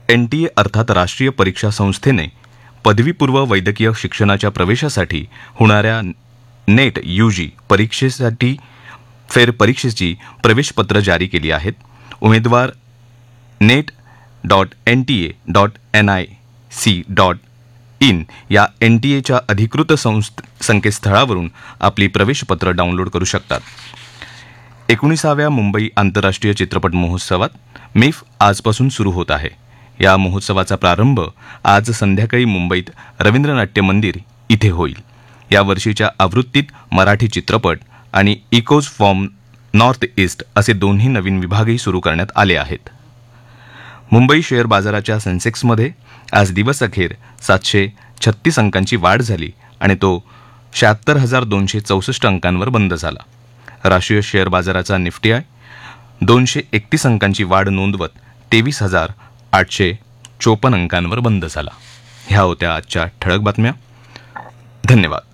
NTA अर्थात राष्ट्रीय परीक्षा संस्थेने पदवीपूर्व वैद्यकीय शिक्षणाच्या प्रवेशासाठी होणाऱ्या नेट UG परीक्षेसाठी फेरपरीक्षेची प्रवेशपत्र जारी केली आहेत. उमेदवार net.nta.nic.in या NTAच्या अधिकृत संकेतस्थळावरून आपली प्रवेशपत्र डाउनलोड करू शकतात. 19व्या मुंबई आंतरराष्ट्रीय चित्रपट महोत्सवात मिफ आजपासून सुरू होत आहे. या महोत्सवाचा प्रारंभ आज संध्याकाळी मुंबईत रवींद्र नाट्य मंदिर इथे होईल. या वर्षीच्या आवृत्तीत मराठी चित्रपट आणि इकोज फ्रॉम नॉर्थ ईस्ट असे दोन्ही नवीन विभागही सुरू करण्यात आले आहेत. मुंबई शेअर बाजाराच्या सेन्सेक्समध्ये आज दिवसअखेर 736 अंकांची वाढ झाली आणि तो 76,264 अंकांवर बंद झाला. राष्ट्रीय शेअर बाजाराचा निफ्टी 231 अंकांची वाढ नोंदवत 23,854 अंकांवर बंद झाला. ह्या होत्या आजच्या ठळक बातम्या. धन्यवाद.